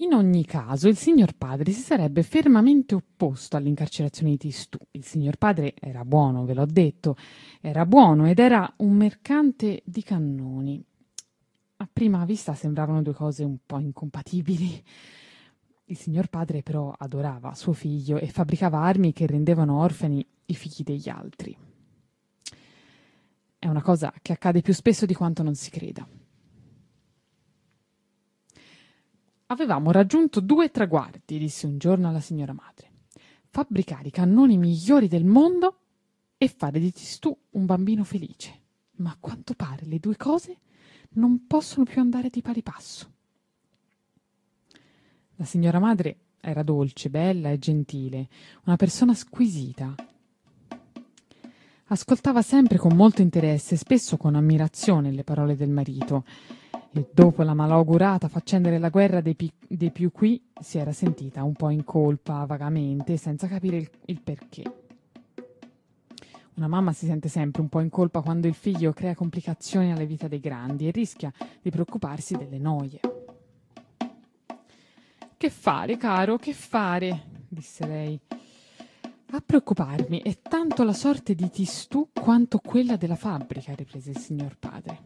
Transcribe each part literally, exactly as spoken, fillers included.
In ogni caso, il signor padre si sarebbe fermamente opposto all'incarcerazione di Tistù. Il signor padre era buono, ve l'ho detto, era buono ed era un mercante di cannoni. A prima vista sembravano due cose un po' incompatibili. Il signor padre però adorava suo figlio e fabbricava armi che rendevano orfani i figli degli altri. È una cosa che accade più spesso di quanto non si creda. Avevamo raggiunto due traguardi, disse un giorno alla signora madre. Fabbricare i cannoni migliori del mondo e fare di Tistù un bambino felice. Ma a quanto pare le due cose non possono più andare di pari passo. La signora madre era dolce, bella e gentile, una persona squisita. Ascoltava sempre con molto interesse e spesso con ammirazione le parole del marito, e dopo la malaugurata faccenda della guerra dei, pi- dei più qui si era sentita un po' in colpa vagamente, senza capire il, il perché. Una mamma si sente sempre un po' in colpa quando il figlio crea complicazioni alla vita dei grandi e rischia di preoccuparsi delle noie. «Che fare, caro, che fare?» disse lei. «A preoccuparmi è tanto la sorte di Tistù quanto quella della fabbrica», riprese il signor padre.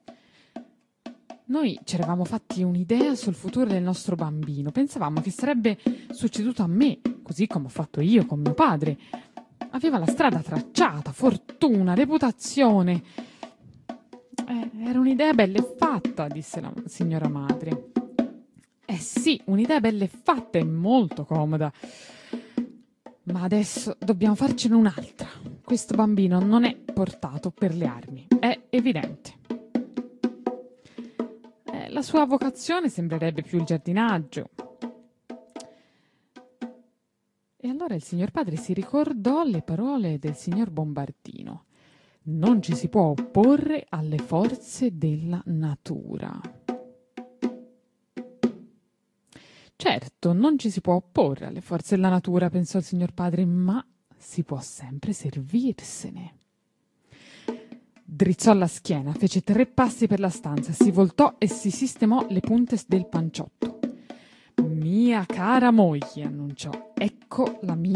«Noi ci eravamo fatti un'idea sul futuro del nostro bambino. Pensavamo che sarebbe succeduto a me, così come ho fatto io con mio padre. Aveva la strada tracciata, fortuna, reputazione. Eh, era un'idea bella e fatta», disse la signora madre. «Eh sì, un'idea bella e fatta e molto comoda. Ma adesso dobbiamo farcene un'altra. Questo bambino non è portato per le armi, è evidente. Eh, la sua vocazione sembrerebbe più il giardinaggio». E allora il signor padre si ricordò le parole del signor Bombardino. «Non ci si può opporre alle forze della natura». Certo, non ci si può opporre alle forze della natura, pensò il signor padre, ma si può sempre servirsene. Drizzò la schiena, fece tre passi per la stanza, si voltò e si sistemò le punte del panciotto. «Mia cara moglie», annunciò, «ecco la mia